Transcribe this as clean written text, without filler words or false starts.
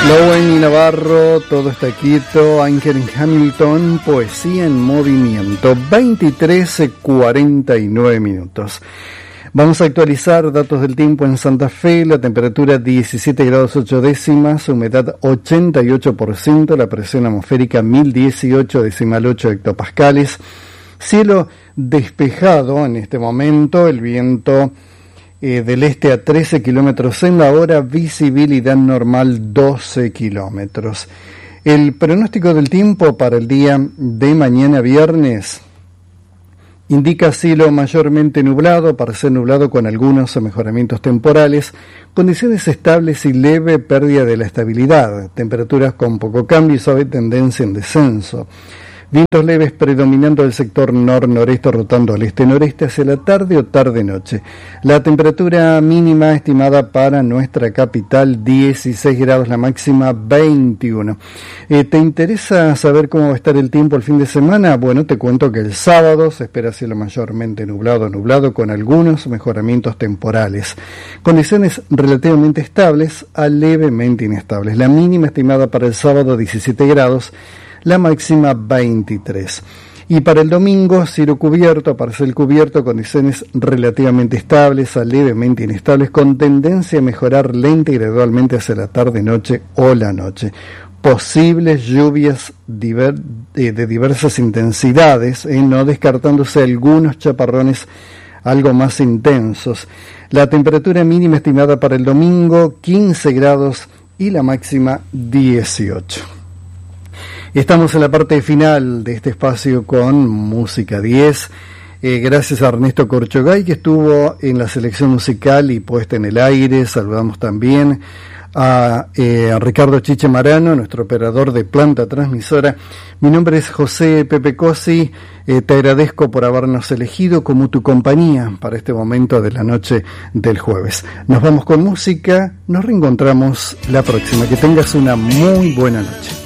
Lowen y Navarro, todo está quieto. Anker Hamilton, poesía en movimiento. 23:49 minutos. Vamos a actualizar datos del tiempo en Santa Fe. La temperatura 17 grados 8 décimas, humedad 88%, la presión atmosférica 1018,8 hectopascales. Cielo despejado en este momento, el viento del este a 13 kilómetros en la hora, visibilidad normal 12 kilómetros. El pronóstico del tiempo para el día de mañana viernes indica cielo mayormente nublado, parcial nublado con algunos mejoramientos temporales, condiciones estables y leve pérdida de la estabilidad, temperaturas con poco cambio y suave tendencia en descenso. Vientos leves predominando el sector nor-noreste, rotando al este-noreste hacia la tarde o tarde-noche. La temperatura mínima estimada para nuestra capital 16 grados, la máxima 21. ¿Te interesa saber cómo va a estar el tiempo el fin de semana? Bueno, te cuento que el sábado se espera cielo mayormente nublado con algunos mejoramientos temporales. Condiciones relativamente estables a levemente inestables. La mínima estimada para el sábado 17 grados, la máxima 23. Y para el domingo, cielo cubierto, parcial cubierto, condiciones relativamente estables a levemente inestables, con tendencia a mejorar lenta y gradualmente hacia la tarde-noche o la noche. Posibles lluvias de diversas intensidades, no descartándose algunos chaparrones algo más intensos. La temperatura mínima estimada para el domingo, 15 grados y la máxima 18. Estamos en la parte final de este espacio con Música 10. Gracias a Ernesto Corchogay, que estuvo en la selección musical y puesta en el aire. Saludamos también a Ricardo Chiche Marano, nuestro operador de planta transmisora. Mi nombre es José Pepe Cosi. Te agradezco por habernos elegido como tu compañía para este momento de la noche del jueves. Nos vamos con música. Nos reencontramos la próxima. Que tengas una muy buena noche.